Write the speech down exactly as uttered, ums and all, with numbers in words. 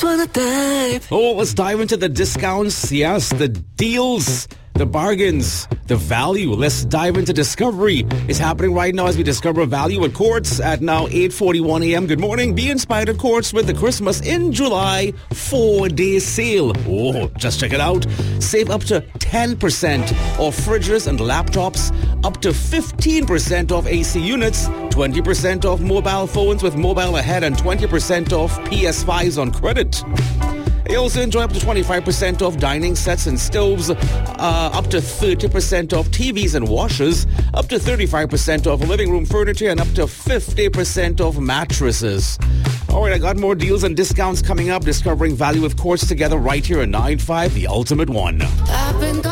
just wanna dive. Oh, let's dive into the discounts. Yes, the deals, the bargains, the value. Let's dive into discovery. It's happening right now as we discover value at Quartz at now eight forty-one a.m. Good morning. Be inspired at Quartz with the Christmas in July four-day sale. Oh, just check it out. Save up to ten percent off fridges and laptops, up to fifteen percent off A C units, twenty percent off mobile phones with mobile ahead, and twenty percent off P S fives on credit. You also enjoy up to twenty-five percent off dining sets and stoves, uh, up to thirty percent off T Vs and washers, up to thirty-five percent off living room furniture, and up to fifty percent off mattresses. All right, I got more deals and discounts coming up. Discovering value with Quartz together right here at nine five, the ultimate one. I've been